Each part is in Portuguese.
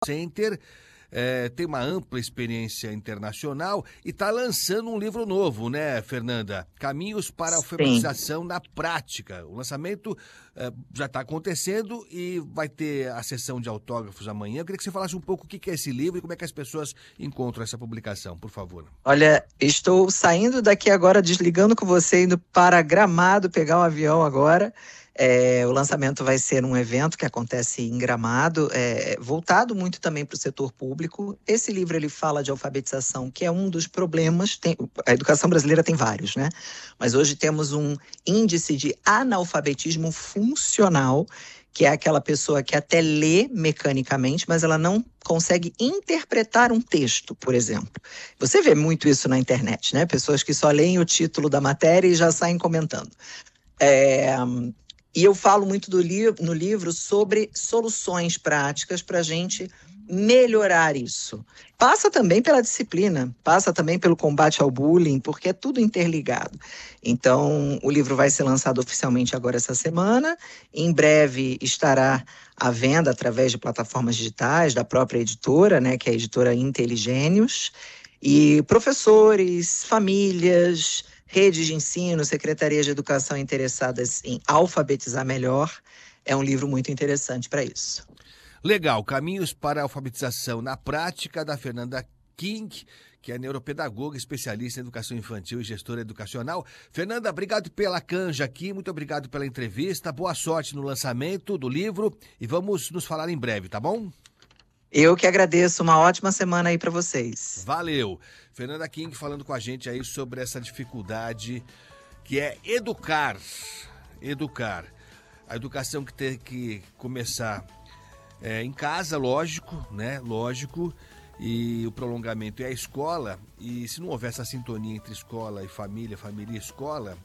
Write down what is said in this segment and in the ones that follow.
Center, tem uma ampla experiência internacional e está lançando um livro novo, né, Fernanda? Caminhos para a Sim. Alfabetização na Prática. O lançamento já está acontecendo e vai ter a sessão de autógrafos amanhã. Eu queria que você falasse um pouco o que é esse livro e como é que as pessoas encontram essa publicação, por favor. Olha, estou saindo daqui agora, desligando com você, indo para Gramado, pegar um avião agora. O lançamento vai ser um evento que acontece em Gramado, voltado muito também para o setor público. Esse livro ele fala de alfabetização, que é um dos problemas. A educação brasileira tem vários, né? Mas hoje temos um índice de analfabetismo funcional, que é aquela pessoa que até lê mecanicamente, mas ela não consegue interpretar um texto, por exemplo. Você vê muito isso na internet, né? Pessoas que só leem o título da matéria e já saem comentando. E eu falo muito no livro sobre soluções práticas para a gente melhorar isso. Passa também pela disciplina, passa também pelo combate ao bullying, porque é tudo interligado. Então, o livro vai ser lançado oficialmente agora essa semana. Em breve estará à venda através de plataformas digitais da própria editora, né, que é a editora Inteligênios. E professores, famílias, redes de ensino, secretarias de educação interessadas em alfabetizar melhor. É um livro muito interessante para isso. Legal, Caminhos para a Alfabetização na Prática, da Fernanda King, que é neuropedagoga, especialista em educação infantil e gestora educacional. Fernanda, obrigado pela canja aqui, muito obrigado pela entrevista, boa sorte no lançamento do livro e vamos nos falar em breve, tá bom? Eu que agradeço, uma ótima semana aí para vocês. Valeu. Fernanda King falando com a gente aí sobre essa dificuldade que é educar. Educar. A educação que tem que começar em casa, lógico, né? Lógico. E o prolongamento é a escola. E se não houver essa sintonia entre escola e família e escola,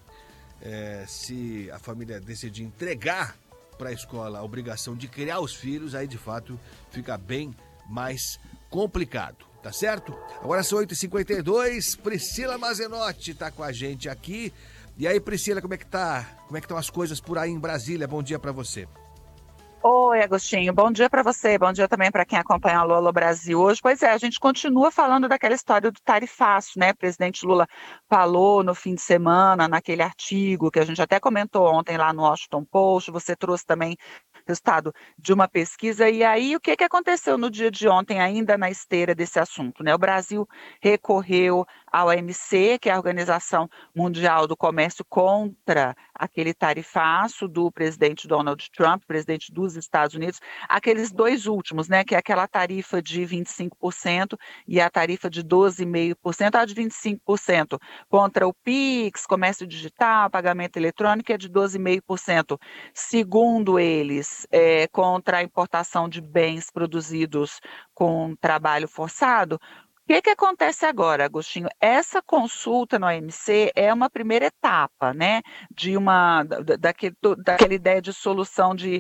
se a família decidir entregar para a escola a obrigação de criar os filhos, aí de fato fica bem mais complicado, tá certo? Agora são 8h52, Priscila Mazenotti tá com a gente aqui. E aí, Priscila, como é que estão as coisas por aí em Brasília? Bom dia para você. Oi, Agostinho, bom dia para você, bom dia também para quem acompanha o Alô Brasil hoje. Pois é, a gente continua falando daquela história do tarifaço, né? O presidente Lula falou no fim de semana, naquele artigo que a gente até comentou ontem lá no Washington Post, você trouxe também resultado de uma pesquisa. E aí, o que aconteceu no dia de ontem, ainda na esteira desse assunto, né? O Brasil recorreu ao OMC, que é a Organização Mundial do Comércio, contra aquele tarifaço do presidente Donald Trump, presidente dos Estados Unidos, aqueles dois últimos, né, que é aquela tarifa de 25% e a tarifa de 12,5%, a de 25% contra o Pix, comércio digital, pagamento eletrônico, é de 12,5%. Segundo eles, contra a importação de bens produzidos com trabalho forçado. O que acontece agora, Agostinho? Essa consulta no OMC é uma primeira etapa, né, daquela ideia de solução de